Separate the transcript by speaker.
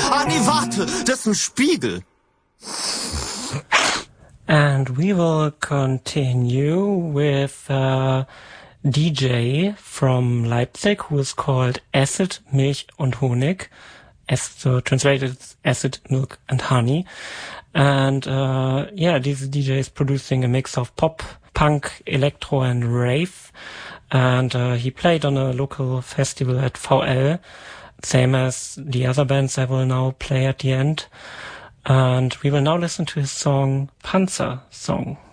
Speaker 1: Ah, nee, warte, das ist ein Spiegel.
Speaker 2: And we will continue with a DJ from Leipzig who is called Acid, Milch und Honig. So translated Acid, Milk and Honey. And this DJ is producing a mix of pop, punk, electro and rave. And he played on a local festival at VL, same as the other bands I will now play at the end. And we will now listen to his song Panzer Song.